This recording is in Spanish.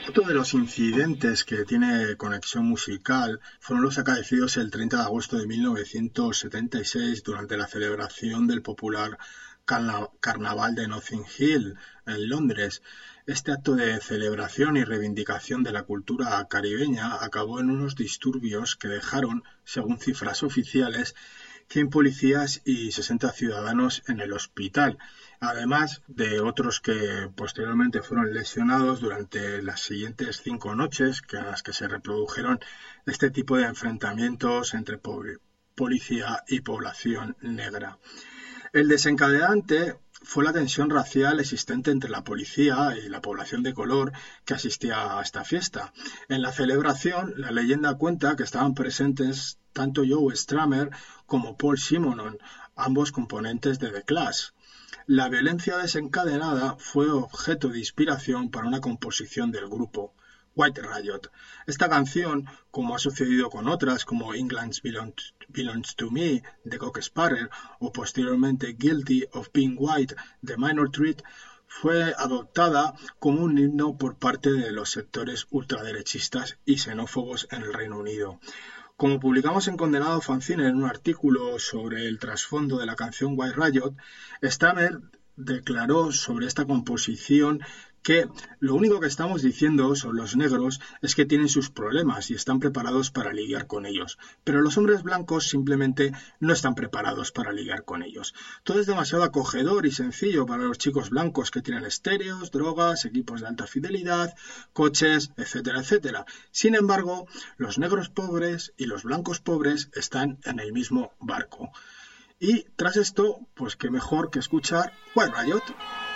Otro de los incidentes que tiene conexión musical fueron los acaecidos el 30 de agosto de 1976 durante la celebración del popular Carnaval de Notting Hill en Londres. Este acto de celebración y reivindicación de la cultura caribeña acabó en unos disturbios que dejaron, según cifras oficiales, 100 policías y 60 ciudadanos en el hospital, además de otros que posteriormente fueron lesionados durante las siguientes 5 noches en las que se reprodujeron este tipo de enfrentamientos entre policía y población negra. El desencadenante fue la tensión racial existente entre la policía y la población de color que asistía a esta fiesta. En la celebración, la leyenda cuenta que estaban presentes tanto Joe Strummer como Paul Simonon, ambos componentes de The Clash. La violencia desencadenada fue objeto de inspiración para una composición del grupo, White Riot. Esta canción, como ha sucedido con otras como England Belongs to Me de Cock Sparrer o posteriormente Guilty of Being White de Minor Threat, fue adoptada como un himno por parte de los sectores ultraderechistas y xenófobos en el Reino Unido. Como publicamos en Condenado Fanzine en un artículo sobre el trasfondo de la canción White Riot, Stammer declaró sobre esta composición que lo único que estamos diciendo sobre los negros es que tienen sus problemas y están preparados para lidiar con ellos, pero los hombres blancos simplemente no están preparados para lidiar con ellos. Todo es demasiado acogedor y sencillo para los chicos blancos que tienen estéreos, drogas, equipos de alta fidelidad, coches, etcétera, etcétera. Sin embargo, los negros pobres y los blancos pobres están en el mismo barco. Y tras esto, pues qué mejor que escuchar White Riot.